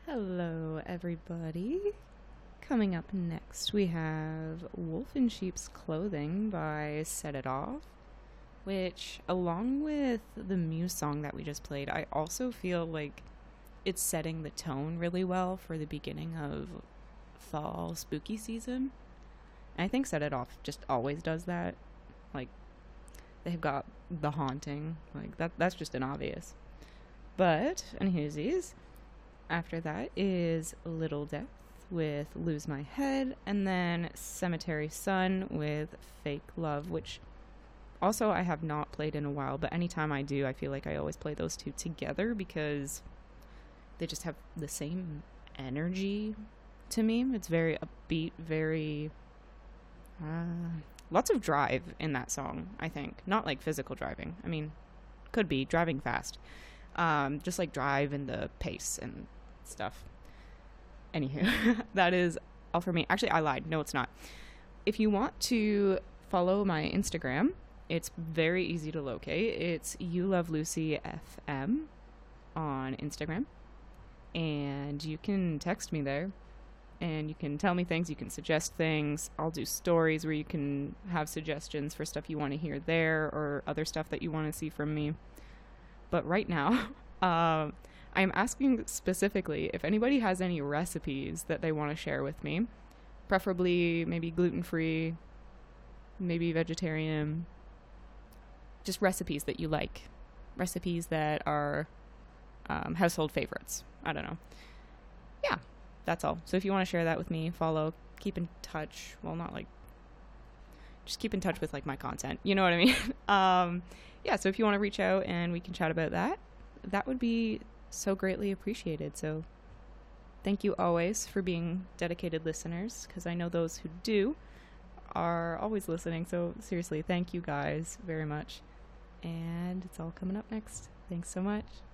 Hello, everybody. Coming up next, we have Wolf in Sheep's Clothing by Set It Off, which, along with the Muse song that we just played, I also feel like it's setting the tone really well for the beginning of fall spooky season. And I think Set It Off just always does that. Like, they've got The Haunting. Like, that's just an obvious. But, anywhoosies, after that is Little Death with Lose My Head, and then Cemetery Sun with Fake Love, which also I have not played in a while, but anytime I do, I feel like I always play those two together because they just have the same energy to me. It's very upbeat, very lots of drive in that song, I think. Not like physical driving. I mean, could be driving fast. Just like drive and the pace and stuff. Anywho, that is all for me. Actually, I lied. No, it's not. If you want to follow my Instagram, it's very easy to locate. It's You Love Lucy FM on Instagram. And you can text me there. And you can tell me things. You can suggest things. I'll do stories where you can have suggestions for stuff you want to hear there or other stuff that you want to see from me. But right now, I'm asking specifically if anybody has any recipes that they want to share with me, preferably maybe gluten-free, maybe vegetarian, just recipes that you like, recipes that are household favorites. I don't know. Yeah, that's all. So if you want to share that with me, follow, keep in touch. Well, not like, just keep in touch with like my content. You know what I mean? Yeah, so if you want to reach out and we can chat about that, that would be so greatly appreciated. So thank you always for being dedicated listeners, because I know those who do are always listening. So seriously, thank you guys very much. And it's all coming up next. Thanks so much.